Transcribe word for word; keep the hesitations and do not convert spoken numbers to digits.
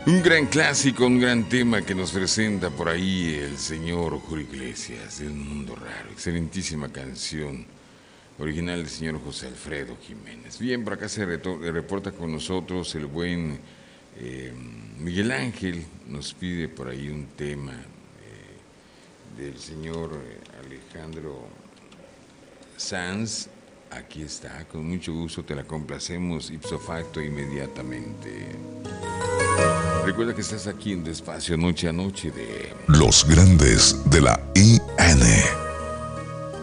Un gran clásico, un gran tema que nos presenta por ahí el señor Julio Iglesias, de Un Mundo Raro. Excelentísima canción, original del señor José Alfredo Jiménez. Bien, por acá se reporta con nosotros el buen eh, Miguel Ángel. Nos pide por ahí un tema eh, del señor Alejandro Sanz. Aquí está, con mucho gusto te la complacemos ipso facto inmediatamente. Recuerda que estás aquí en Despacio Noche a Noche de Los Grandes de la I N.